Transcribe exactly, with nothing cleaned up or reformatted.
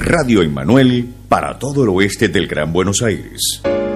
Radio Emmanuel para todo el oeste del Gran Buenos Aires.